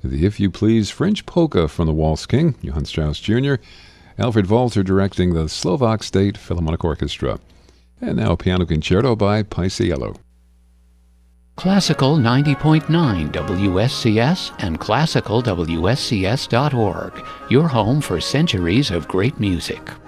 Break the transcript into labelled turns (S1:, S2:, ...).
S1: the If You Please French Polka from the Waltz King, Johann Strauss Jr., Alfred Walter directing the Slovak State Philharmonic Orchestra. And now a piano concerto by Paisiello.
S2: Classical 90.9 WSCS and classicalwscs.org, your home for centuries of great music.